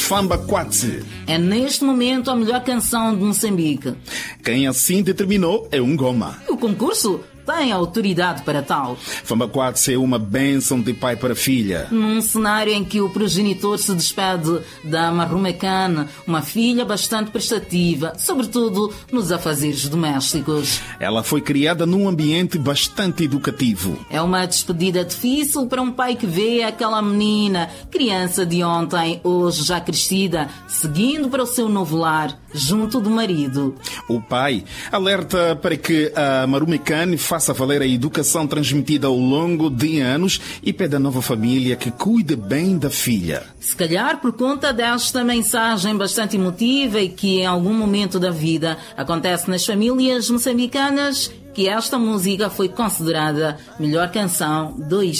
Famba Quatse. É neste momento a melhor canção de Moçambique. Quem assim determinou é um Ngoma. E o concurso tem autoridade para tal. Famba Quatse é uma bênção de pai para filha. Num cenário em que o progenitor se despede da Marrumecane, uma filha bastante prestativa, sobretudo nos afazeres domésticos. Ela foi criada num ambiente bastante educativo. É uma despedida difícil para um pai que vê aquela menina, criança de ontem, hoje já crescida, seguindo para o seu novo lar, junto do marido. O pai alerta para que a Marrumecane faça valer a educação transmitida ao longo de anos e pede à nova família que cuide bem da filha. Se calhar por conta desta mensagem bastante emotiva e que em algum momento da vida acontece nas famílias moçambicanas, que esta música foi considerada melhor canção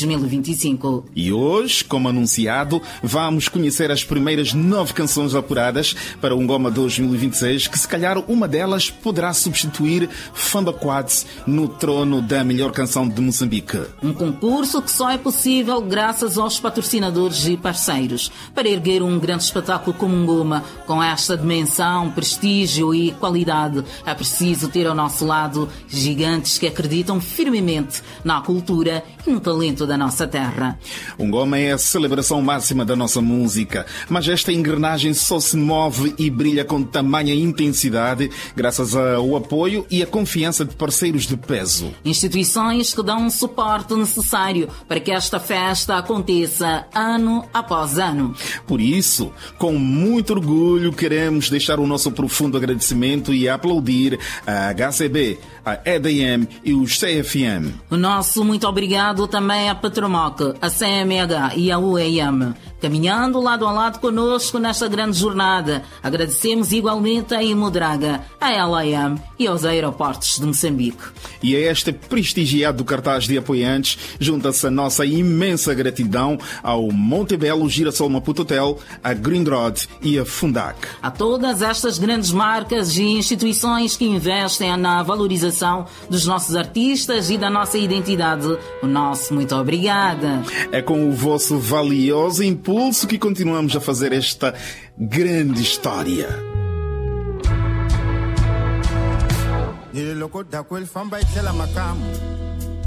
2025. E hoje, como anunciado, vamos conhecer as primeiras 9 canções apuradas para o Ngoma 2026, que se calhar uma delas poderá substituir Famba Quatse no trono da melhor canção de Moçambique. Um concurso que só é possível graças aos patrocinadores e parceiros. Para erguer um grande espetáculo como Ngoma, com esta dimensão, prestígio e qualidade, é preciso ter ao nosso lado gigantes que acreditam firmemente na cultura e no talento da nossa terra. O Ngoma é a celebração máxima da nossa música, mas esta engrenagem só se move e brilha com tamanha intensidade graças ao apoio e a confiança de parceiros de peso. Instituições que dão o suporte necessário para que esta festa aconteça ano após ano. Por isso, com muito orgulho, queremos deixar o nosso profundo agradecimento e aplaudir a HCB, a EDM e os CFM. O nosso muito obrigado também à Petromoc, a CMH e a UEM, caminhando lado a lado conosco nesta grande jornada. Agradecemos igualmente a Imodraga, a LAM e aos aeroportos de Moçambique. E a este prestigiado cartaz de apoiantes junta-se a nossa imensa gratidão ao Montebello Girassol Maputo Hotel, a Greenrod e a Fundac. A todas estas grandes marcas e instituições que investem na valorização dos nossos artistas e da nossa identidade, o nosso muito obrigada. É com o vosso valioso impulso que continuamos a fazer esta grande história. Ni loco da quel famba e tela macam.